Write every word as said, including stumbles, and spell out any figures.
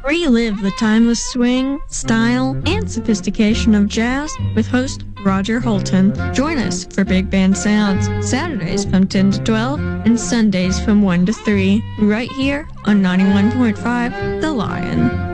Relive the timeless swing, style, and sophistication of jazz with host Roger Holton. Join us for Big Band Sounds, Saturdays from ten to twelve and Sundays from one to three, right here on ninety-one point five The Lion.